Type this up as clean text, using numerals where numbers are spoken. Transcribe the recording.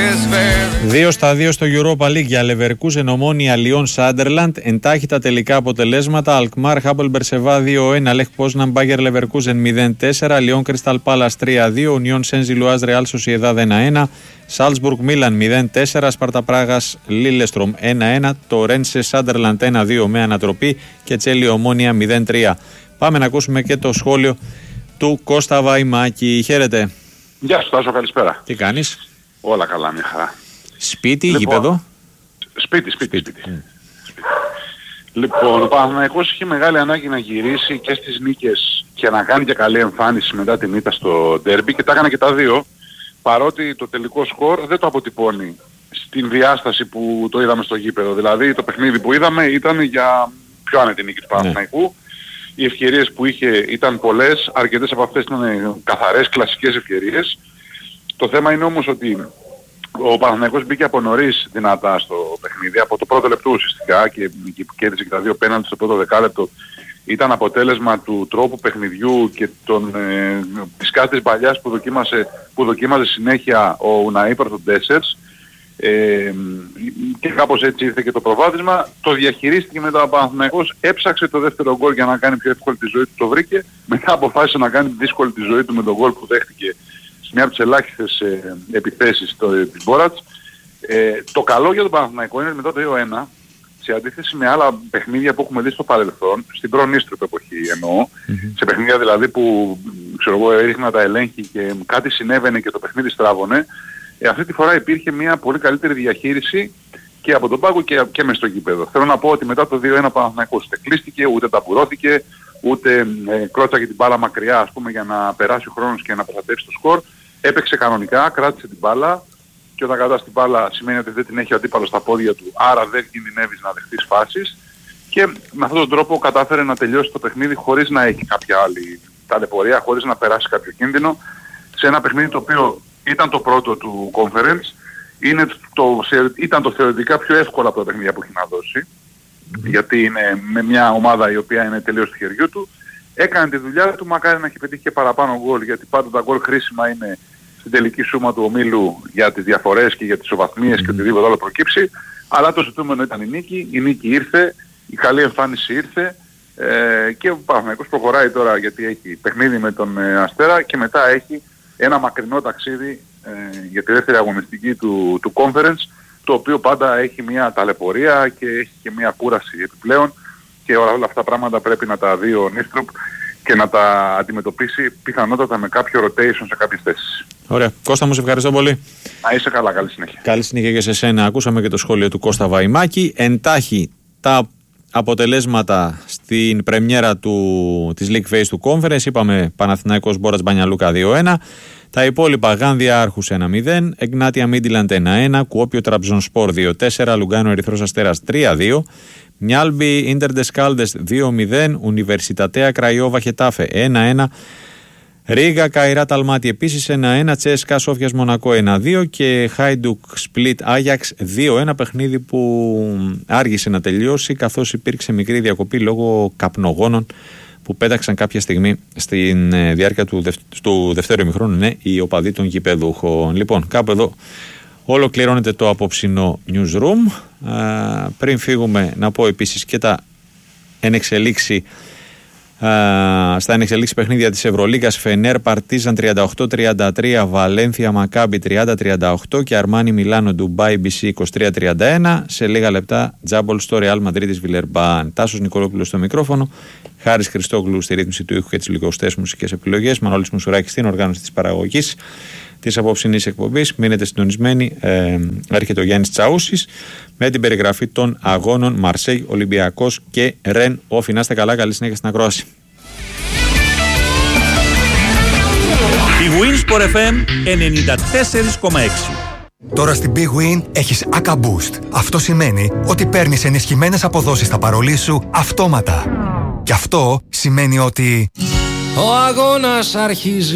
2-2 στο Europa League για Leverkusen, Ομόνια, Λιόν, Σάντερλαντ. Εντάχει τα τελικά αποτελέσματα. Αλκμάρ, Χάπελ Μπερσεβά 2-1, Λεχ Πόσναμ, Μπάγερ Λεβερκούζεν 0-4, Λιόν Κρίσταλ Πάλας 3-2, Ουνιόν Σένζι Λουάζ Ρεάλ Σοσιεδάδ 1-1, Σάλτσμπουργκ Μίλαν 0-4, Σπάρτα Πράγας Λίλεστρομ 1-1, το Ρένσε Σάντερλαντ 1-2 με ανατροπή και Τσέλι Ομόνια 0-3. Πάμε να ακούσουμε και το σχόλιο του Κώστα Βαϊμάκη. Χαίρετε. Γεια σου Τάσο, καλησπέρα. Τι κάνεις? Όλα καλά, μια χαρά. Σπίτι, γήπεδο? Σπίτι. Λοιπόν, ο Παναθηναϊκός είχε μεγάλη ανάγκη να γυρίσει και στις νίκες και να κάνει και καλή εμφάνιση μετά την ήττα στο ντέρμπι και τα έκανε και τα δύο, παρότι το τελικό σκορ δεν το αποτυπώνει στην διάσταση που το είδαμε στο γήπεδο. Δηλαδή το παιχνίδι που είδαμε ήταν για πιο άνετη νίκη του Παναθηναϊκού. Οι ευκαιρίες που είχε ήταν πολλές, αρκετές από αυτές ήταν καθαρές, κλασικές ευκαιρίες. Το θέμα είναι όμως ότι ο Παναθηναϊκός μπήκε από νωρίς δυνατά στο παιχνίδι, από το πρώτο λεπτό ουσιαστικά και κέρδισε και τα δύο πέναλτι στο πρώτο δεκάλεπτο. Ήταν αποτέλεσμα του τρόπου παιχνιδιού και της κάστης παλιάς που δοκίμαζε συνέχεια ο Ουναΐ Πορτοντέσσερς. Και κάπως έτσι ήρθε και το προβάδισμα. Το διαχειρίστηκε μετά ο Παναθηναϊκός, έψαξε το δεύτερο γκολ για να κάνει πιο εύκολη τη ζωή του, το βρήκε. Μετά αποφάσισε να κάνει δύσκολη τη ζωή του με τον γκολ που δέχτηκε σε μια από τις ελάχιστες επιθέσεις της Μπόρατς. Το καλό για τον Παναθηναϊκό είναι μετά το 2-1, σε αντίθεση με άλλα παιχνίδια που έχουμε δει στο παρελθόν, στην προ-Νίστροπ εποχή εννοώ, σε παιχνίδια δηλαδή που έριχνα να τα ελέγχει και κάτι συνέβαινε και το παιχνίδι στράβωνε. Αυτή τη φορά υπήρχε μια πολύ καλύτερη διαχείριση και από τον πάγκο και μες στο γήπεδο. Θέλω να πω ότι μετά το 2-1 ο Παναθηναϊκός ούτε κλείστηκε, ούτε ταπουρώθηκε, ούτε κρότσακε την μπάλα μακριά ας πούμε για να περάσει ο χρόνος και να προστατεύσει το σκορ. Έπαιξε κανονικά, κράτησε την μπάλα και όταν κρατάς την μπάλα σημαίνει ότι δεν την έχει ο αντίπαλος στα πόδια του, άρα δεν κινδυνεύεις να δεχτείς φάσεις και με αυτόν τον τρόπο κατάφερε να τελειώσει το παιχνίδι χωρίς να έχει κάποια άλλη ταλαιπωρία, χωρίς να περάσει κάποιο κίνδυνο σε ένα παιχνίδι το οποίο ήταν το πρώτο του conference, ήταν το θεωρητικά πιο εύκολο από τα παιχνίδια που έχει να δώσει, γιατί είναι με μια ομάδα η οποία είναι τελείως στη χεριού του. Έκανε τη δουλειά του, μακάρι να έχει πετύχει και παραπάνω γκολ, γιατί πάντα τα γκολ χρήσιμα είναι στην τελική σούμα του ομίλου για τις διαφορές και για τις ισοβαθμίες και οτιδήποτε άλλο προκύψει. Αλλά το ζητούμενο ήταν η νίκη ήρθε, η καλή εμφάνιση ήρθε και ο Παναθηναϊκός προχωράει τώρα γιατί έχει παιχνίδι με τον Αστέρα και μετά έχει ένα μακρινό ταξίδι για τη δεύτερη αγωνιστική του conference, το οποίο πάντα έχει μια ταλαιπωρία και έχει και μια κούραση επιπλέον και όλα αυτά τα πράγματα πρέπει να τα δει ο Νίστροπ και να τα αντιμετωπίσει πιθανότατα με κάποιο rotation σε κάποιες θέσεις. Ωραία. Κώστα μου, σε ευχαριστώ πολύ. Να είσαι καλά, καλή συνέχεια. Καλή συνέχεια και σε σένα. Ακούσαμε και το σχόλιο του Κώστα Βαϊμάκη. Εντάχει τα αποτελέσματα στην πρεμιέρα της League Phase του Conference. Είπαμε Παναθηναϊκός Μπόρας Μπανιαλούκα 2-1. Τα υπόλοιπα Γάνδια Άρχους 1-0, Εγνάτια Μίντιλαντ 1-1, Κουόπιο Τραμπζονσπόρ 2-4, Λουγκάνο Ερυθρός Αστέρας 3-2, Μιάλμπι Ίντερ Σκάλντες 2-0, Ουνιβερσιτατέα Κραϊόβα Χετάφε 1-1, Ρίγα Καϊράτ Αλμάτι επίσης 1-1, Τσέσκα Σόφιας Μονακό 1-2 και Χάιντουκ Σπλίτ Άγιαξ 2-1, παιχνίδι που άργησε να τελειώσει καθώς υπήρξε μικρή διακοπή λόγω καπνογόνων που πέταξαν κάποια στιγμή στη διάρκεια του δευτέρου ημιχρόνου οι οπαδοί των γηπεδούχων. Λοιπόν, κάπου εδώ ολοκληρώνεται το απόψινο newsroom. Πριν φύγουμε να πω επίσης και τα στα ενεξελίξει παιχνίδια της Ευρωλίγκας. Φενέρ Παρτίζαν 38-33, Βαλένθια Μακάμπι 30-38 και Αρμάνι Μιλάνο Ντουμπάι BC 23-31. Σε λίγα λεπτά Τζάμπολ στο Ρεάλ Μαντρίτης Βιλερμπάν. Τάσος Νικολόπουλος στο μικρόφωνο, Χάρης Χριστόγλου στη ρύθμιση του ήχου και τις λιγοστές μουσικές επιλογές, Μανώλης Μουσουράκης στην οργάνωση της παραγωγής της απόψινής εκπομπής. Μείνετε συντονισμένοι. Έρχεται ο Γιάννης Τσαούσης με την περιγραφή των αγώνων Μαρσέιγ, Ολυμπιακός και Ρεν Όφι. Να είστε καλά, καλή συνέχεια στην ακρόαση. Η Winsport FM 94,6. Τώρα στην Big Win έχεις ACA Boost. Αυτό σημαίνει ότι παίρνεις ενισχυμένες αποδόσεις στα παρολί σου αυτόματα. Και αυτό σημαίνει ότι ο αγώνας αρχίζει.